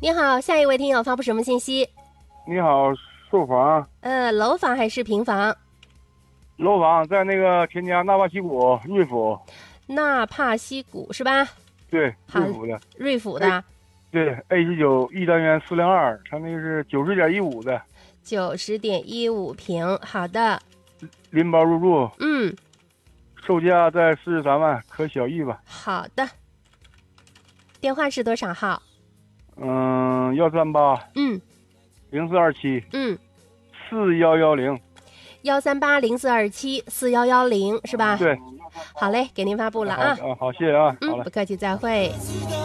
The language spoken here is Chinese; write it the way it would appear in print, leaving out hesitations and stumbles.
你好，下一位听友发布什么信息？ 你好，售房， 楼房还是平房？ 楼房在那个田家纳帕溪谷瑞府， 纳帕溪谷是吧？ 对， 好瑞府的， 瑞府的对 A19 一单元402，它那个是90.15的， 90.15平。好的， 拎包入住， 嗯， 售价在43万，可小议吧。 好的。电话是多少号 138 嗯 0427 嗯 4110， 13804274110是吧？ 对， 好嘞，给您发布了啊。 好，谢谢啊，好嘞。 不客气，再会。